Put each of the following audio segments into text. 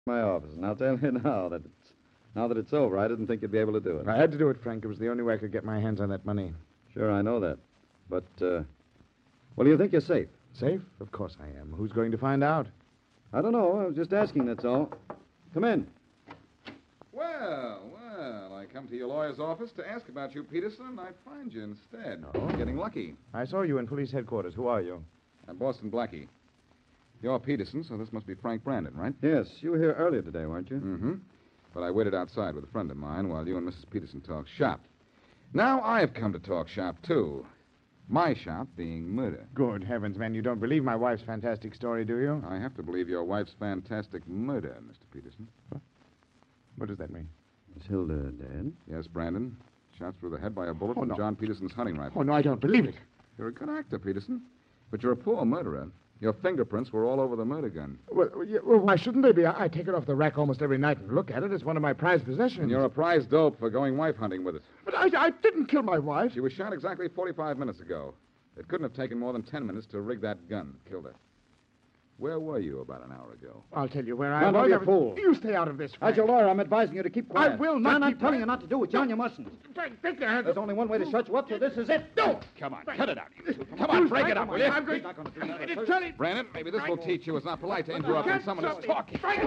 my office, and I'll tell you now that it's over, I didn't think you'd be able to do it. I had to do it, Frank. It was the only way I could get my hands on that money. Sure, I know that. But, well, do you think you're safe? Safe? Of course I am. Who's going to find out? I don't know. I was just asking, that's all. Come in. Well, I come to your lawyer's office to ask about you, Peterson, and I find you instead. Oh? Getting lucky. I saw you in police headquarters. Who are you? I'm Boston Blackie. You're Peterson, so this must be Frank Brandon, right? Yes, you were here earlier today, weren't you? Mm-hmm. But I waited outside with a friend of mine while you and Mrs. Peterson talked shop. Now I've come to talk shop, too. My shop being murder. Good heavens, man. You don't believe my wife's fantastic story, do you? I have to believe your wife's fantastic murder, Mr. Peterson. What does that mean? Is Hilda dead? Yes, Brandon. Shot through the head by a bullet from no. John Peterson's hunting rifle. Oh, no, I don't believe it. You're a good actor, Peterson. But you're a poor murderer. Your fingerprints were all over the murder gun. Well, why shouldn't they be? I take it off the rack almost every night and look at it. It's one of my prized possessions. And you're a prize dope for going wife hunting with it. But I didn't kill my wife. She was shot exactly 45 minutes ago. It couldn't have taken more than 10 minutes to rig that gun that killed her. Where were you about an hour ago? I'll tell you where I Now, was. don't be a fool. You stay out of this, Frank. As your lawyer, I'm advising you to keep quiet. I will not John, I'm keep telling quiet. you not to do it. John, you mustn't. Frank, take your hands. There's only one way to shut you up, so this is it. No. Come on, cut it out. Come on, break it up, will you? I'm going He's not going to do that. It's Charlie. Brandon, maybe this will teach you it's not polite to interrupt when someone is talking. Frank.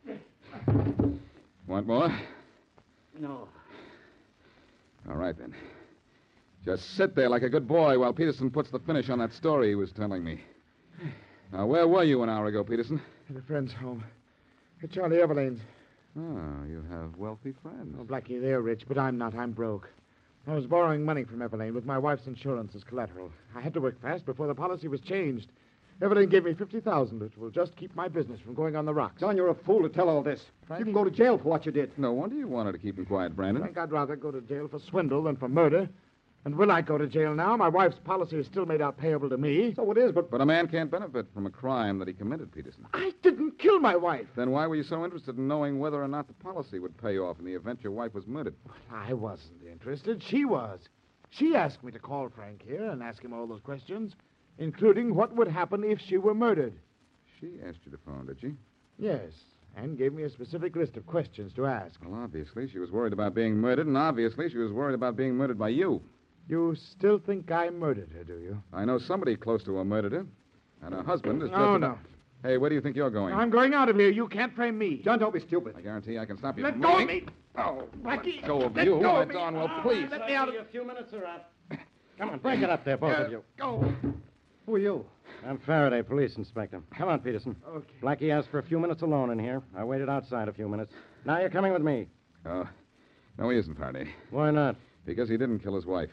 Want more? No. All right, then. Just sit there like a good boy while Peterson puts the finish on that story he was telling me. Now, where were you an hour ago, Peterson? At a friend's home. At Charlie Everlane's. Oh, you have wealthy friends. Oh, Blackie, they're rich, but I'm not. I'm broke. I was borrowing money from Everlane with my wife's insurance as collateral. I had to work fast before the policy was changed. Everlane gave me $50,000, which will just keep my business from going on the rocks. John, you're a fool to tell all this. Frank? You can go to jail for what you did. No wonder you wanted to keep him quiet, Brandon. Frank, I'd rather go to jail for swindle than for murder. And will I go to jail now? My wife's policy is still made out payable to me. So it is, but... But a man can't benefit from a crime that he committed, Peterson. I didn't kill my wife. Then why were you so interested in knowing whether or not the policy would pay off in the event your wife was murdered? I wasn't interested. She was. She asked me to call Frank here and ask him all those questions, including what would happen if she were murdered. She asked you to phone, did she? Yes, and gave me a specific list of questions to ask. Well, obviously, she was worried about being murdered, and obviously, she was worried about being murdered by you. You still think I murdered her, do you? I know somebody close to her murdered her, and her husband is just... Oh, no. Hey, where do you think you're going? I'm going out of here. You can't frame me. John, don't be stupid. I guarantee I can stop you Let from go of moving. me. Oh, Blackie, let go of let you. go of My me. Darnwell, please. Let me out of... A few minutes are up. Come on, break it up there, both of you. Go. Who are you? I'm Faraday, police inspector. Come on, Peterson. Okay. Blackie asked for a few minutes alone in here. I waited outside a few minutes. Now you're coming with me. Oh, no, he isn't, Faraday. Why not? Because he didn't kill his wife.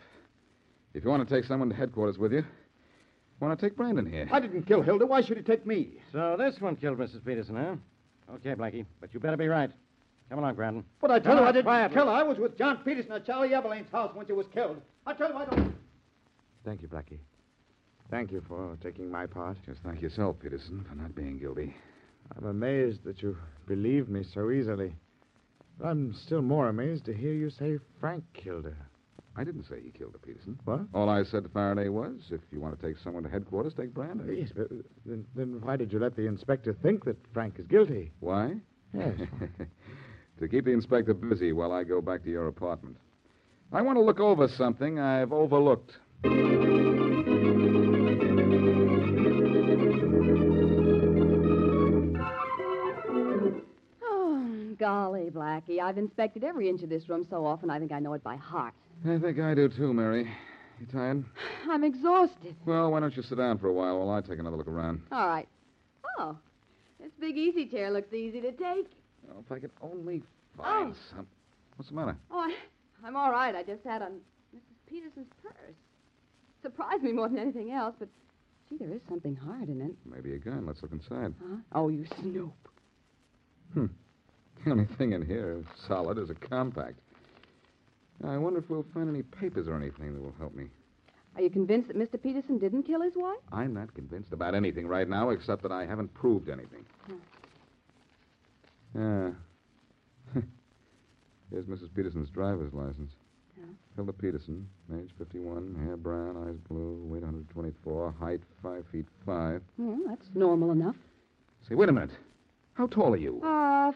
If you want to take someone to headquarters with you, want to take Brandon here. I didn't kill Hilda. Why should he take me? So this one killed Mrs. Peterson, huh? Okay, Blackie, but you better be right. Come along, Brandon. But I tell Come you, I on, didn't quietly. kill her. I was with John Peterson at Charlie Everlane's house when she was killed. I tell you, I don't... Thank you, Blackie. Thank you for taking my part. Just thank yourself, Peterson, for not being guilty. I'm amazed that you believed me so easily. But I'm still more amazed to hear you say Frank killed her. I didn't say he killed her, Peterson. What? All I said to Faraday was, if you want to take someone to headquarters, take Brandon. Yes, but then why did you let the inspector think that Frank is guilty? Why? Yes. To keep the inspector busy while I go back to your apartment. I want to look over something I've overlooked. Oh, golly, Blackie. I've inspected every inch of this room so often I think I know it by heart. I think I do too, Mary. You tired? I'm exhausted. Well, why don't you sit down for a while I take another look around? All right. Oh, this big easy chair looks easy to take. Oh, if I could only find some... What's the matter? Oh, I'm all right. I just had on Mrs. Peterson's purse. Surprised me more than anything else, but, gee, there is something hard in it. Maybe a gun. Let's look inside. Huh? Oh, you snoop. The only thing in here solid is a compact. Now, I wonder if we'll find any papers or anything that will help me. Are you convinced that Mr. Peterson didn't kill his wife? I'm not convinced about anything right now, except that I haven't proved anything. Here's Mrs. Peterson's driver's license. Yeah. Hilda Peterson, age 51, hair brown, eyes blue, weight 124, height 5 feet 5. Well, that's normal enough. Say, wait a minute. How tall are you?